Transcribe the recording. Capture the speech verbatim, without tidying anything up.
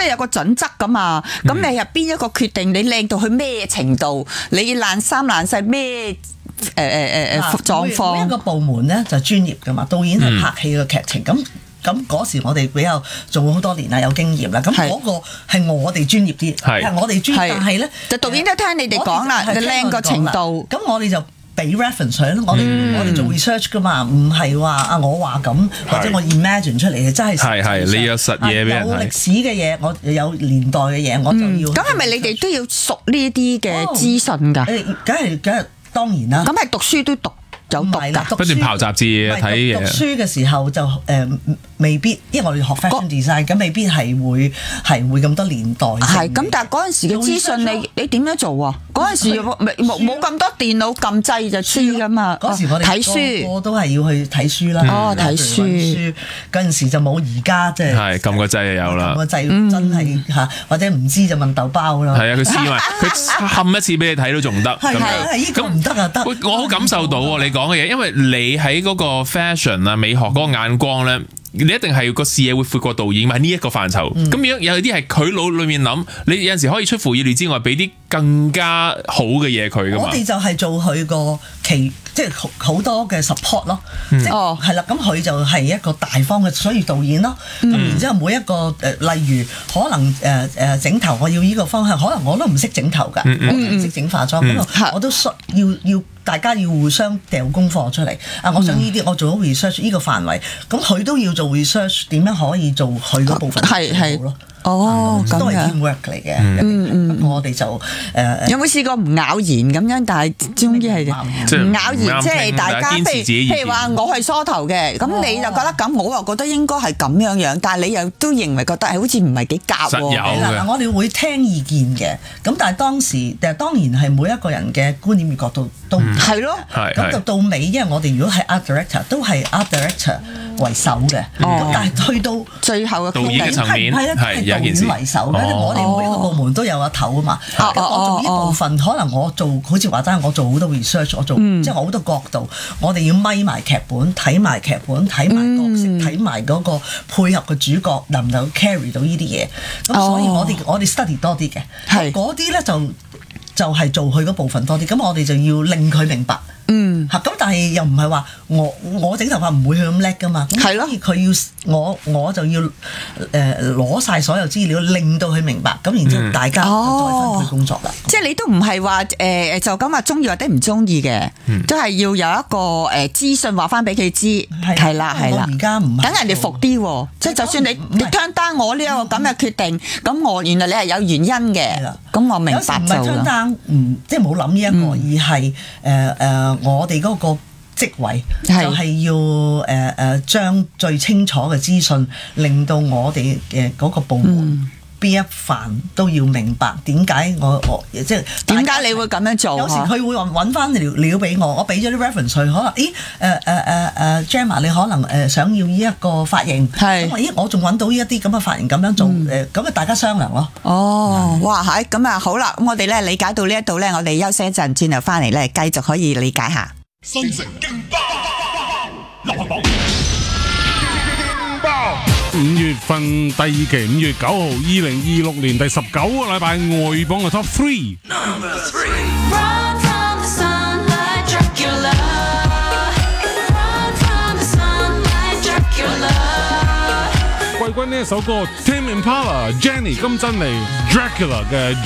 係有個準則噶嘛。咁你入邊一個決定，你靚到去咩程度，你爛衫爛細咩？誒誒誒誒狀況， 每一個部門咧就專業噶嘛，導演係拍戲嘅劇情咁。咁嗰時我哋比較做咗好多年啦，有經驗啦。咁嗰個係我哋專業啲，係我哋專業，但係咧就導演都聽你哋講啦，你靚個程度。 咁我哋就俾 reference 咯，我哋我哋做 research 噶嘛，唔係話啊我話咁或者我 imagine 出嚟嘅，真係係係你有實嘢俾人睇， 有歷史嘅嘢，我有年代嘅嘢，我就要。 咁係咪你哋都要熟呢啲嘅資訊㗎？ 誒，梗係梗係當然啦。 咁係讀書都讀。有讀㗎， 不斷刨雜誌睇嘢。 讀書嘅時候就誒未必，因為我哋學 fashion design，咁未必係會係會咁多年代。 係咁，但係嗰陣時嘅資訊你你點樣做啊？嗰陣時冇冇咁多電腦撳掣就知㗎嘛。 嗰時我哋睇書， 我都係要去睇書啦。 哦，睇書。 嗰陣時就冇而家即係。 係撳個掣就有啦。 撳個掣真係嚇，或者唔知就問豆包啦。 係啊，佢試埋，佢冚一次俾你睇都仲唔得。 係係，咁唔得啊得。 我好感受到喎，你講嘅嘢，因為你喺嗰個 fashion 啊美學嗰個眼光咧，你一定係個視野會闊過導演，喺呢一個範疇。咁樣、嗯、有啲係佢腦裏面諗，你有陣時可以出乎意料之外，俾啲更加好嘅嘢佢噶嘛。 我哋就係做佢個其即係好多嘅 support 咯，嗯、即係係啦。咁佢就係一個大方嘅，所以導演咯。咁、嗯、然之後每一個誒、呃，例如可能誒誒、呃、整頭，我要呢個方向，可能我都唔識整頭㗎，嗯嗯、我唔識整化妝，咁、嗯、我都需要要大家要互相掉功課出嚟。啊，我想呢啲，我做咗 research 呢個範圍，咁佢都要做 research， 點樣可以做佢嗰部分係係咯。 哦，咁都係 teamwork 嚟嘅。嗯嗯，我哋就誒有冇試過唔咬弦咁樣？但係終於係唔咬弦，即係大家譬如譬如話我係梳頭嘅，咁你就覺得咁，我又覺得應該係咁樣樣，但係你又都認為覺得係好似唔係幾夾喎。 實有嘅， 我哋會聽意見嘅。咁但係當時誒當然係每一個人嘅觀點與角度都唔係咯。 咁就到尾，因為我哋如果係 art director 都係 art director 為首嘅。咁但係去到最後嘅導演嘅層面係。 導演為首嘅，哦、我哋每一個部門都有個頭啊嘛。咁、哦、我做呢部分，哦、可能我做好似話齋，我做好多 research， 我做、嗯、即係好多角度，我哋要咪埋劇本，睇埋劇本，睇埋角色，睇埋嗰個配合嘅主角能唔能夠 carry 到呢啲嘢。咁所以我哋、哦、我哋 study 多啲嘅，嗰啲咧就就係、是、做佢嗰部分多啲。咁我哋就要令佢明白。嗯，嚇咁，但係又唔係話我我整頭髮唔會去咁叻噶嘛，係咯，佢要我我就要誒攞晒所有資料，令到佢明白，咁然之後大家就再分配工作啦。 即係你都唔係話誒就咁話中意或者唔中意嘅，都係要有一個誒資訊話翻俾佢知，係啦係啦。 而家唔係等人哋服啲喎，即係就算你你聽單我呢一個咁嘅決定，咁我原來你係有原因嘅，咁我明白就啦。 有時唔係聽單，唔即係冇諗呢一個，而係誒誒。我哋嗰個職位就係要誒誒將最清楚嘅資訊，令到我哋嘅嗰個部門邊、嗯、一範都要明白點解我我即係點解你會咁樣做？ 有時佢會揾翻料料俾我，我俾咗啲 reference 佢，可能咦誒誒誒誒 Gemma 你可能誒想要呢一個髮型，咁咦我仲揾到呢一啲咁嘅髮型咁樣做誒，咁啊、嗯、大家商量咯。 哦，哇係咁啊好啦，咁我哋咧理解到呢一度咧，我哋休息一陣，轉頭翻嚟咧繼續可以理解下。 新城勁爆流行榜五月份第二期，五月九號，二零二六年第十九個禮拜外榜嘅 Top Three。季軍呢一首歌 Tame Impala Jenny 金珍妮 Dracula 嘅。